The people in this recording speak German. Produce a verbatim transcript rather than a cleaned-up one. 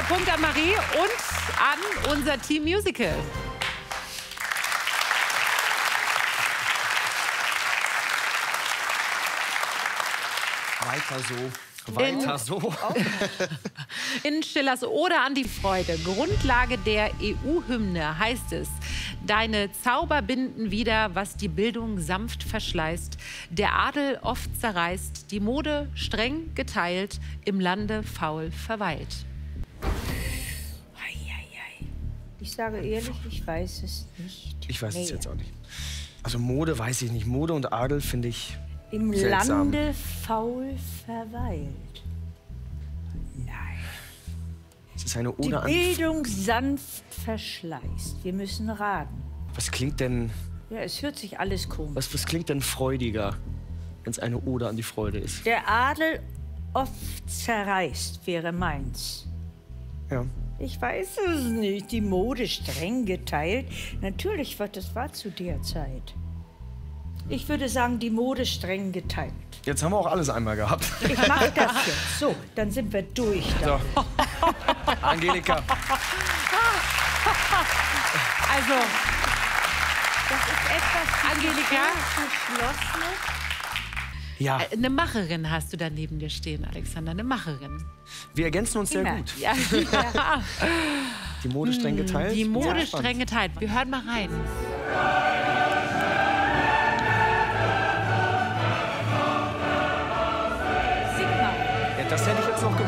Punkt an Marie und an unser Team Musical. Weiter so. Weiter in, so. In Schillers Ode an die Freude, Grundlage der E U-Hymne, heißt es: Deine Zauber binden wieder, was die Bildung sanft verschleißt, der Adel oft zerreißt, die Mode streng geteilt, im Lande faul verweilt. Ich sage ehrlich, ich weiß es nicht. Ich weiß mehr. es jetzt auch nicht. Also Mode weiß ich nicht. Mode und Adel finde ich Im seltsam. Lande faul verweilt. Nein. Es ist eine Die Ode an... Bildung sanft verschleißt. Wir müssen raten. Was klingt denn... Ja, es hört sich alles komisch. Was, was klingt denn freudiger, wenn es eine Ode an die Freude ist? Der Adel oft zerreißt, wäre meins. Ja. Ich weiß es nicht. Die Mode streng geteilt. Natürlich, was das war zu der Zeit. Ich würde sagen, die Mode streng geteilt. Jetzt haben wir auch alles einmal gehabt. Ich mache das jetzt. So, dann sind wir durch. Da. So. Angelika. Also, Das ist etwas Angelika, geschlossene. Ja, äh, eine Macherin hast du da neben dir stehen, Alexander, eine Macherin. wir ergänzen uns sehr Immer. gut. Ja. Die Mode streng geteilt. Die Mode Ja, streng geteilt. Wir hören mal rein.